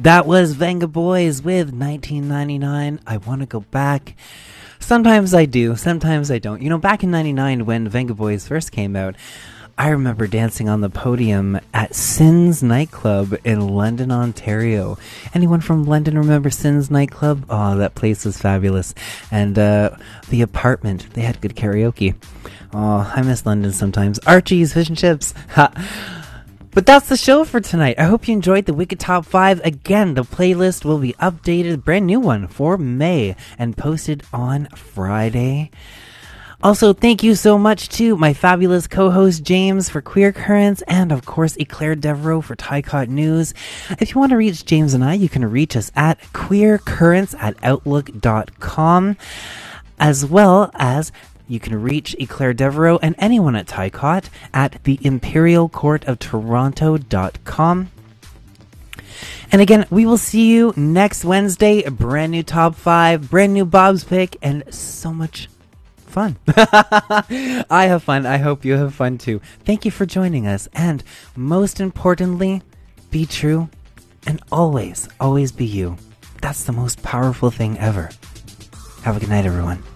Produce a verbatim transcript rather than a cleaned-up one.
That was Venga Boys with nineteen ninety-nine. I want to go back. Sometimes I do, sometimes I don't. You know, back in ninety-nine when Venga Boys first came out, I remember dancing on the podium at Sins nightclub in London, Ontario. Anyone from London remember Sins nightclub? Oh, that place was fabulous. And uh, the apartment, they had good karaoke. Oh, I miss London sometimes. Archie's Fish and Chips. Ha. But that's the show for tonight. I hope you enjoyed the Wicked Top five. Again, the playlist will be updated, brand new one for May, and posted on Friday. Also, thank you so much to my fabulous co-host James for Queer Currents, and of course Eclair Devereaux for Tycott News. If you want to reach James and I, you can reach us at queercurrents at outlook dot com, as well as you can reach Eclair Devereaux and anyone at Tycott at the imperial court of toronto dot com. And again, we will see you next Wednesday. A brand new Top five, brand new Bob's Pick, and so much fun. I have fun. I hope you have fun too. Thank you for joining us. And most importantly, be true and always, always be you. That's the most powerful thing ever. Have a good night, everyone.